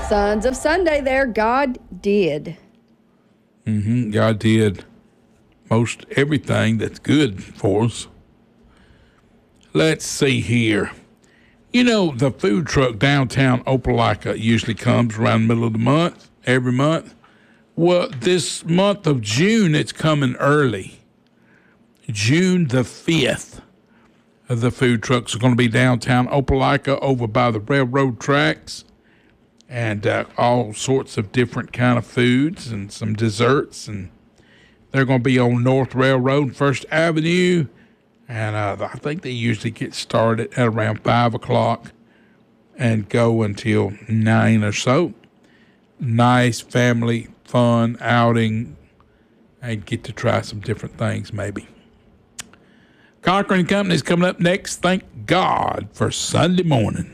Sons of Sunday there, God did. God did most everything that's good for us. Let's see here. You know, the food truck downtown Opelika usually comes around the middle of the month, every month. Well, this month of June, it's coming early. June the 5th. The food trucks are going to be downtown Opelika over by the railroad tracks, and all sorts of different kind of foods and some desserts. And they're going to be on North Railroad, First Avenue. And I think they usually get started at around 5 o'clock and go until 9 or so. Nice family fun outing, and get to try some different things maybe. Cochran Company is coming up next. Thank God for Sunday morning.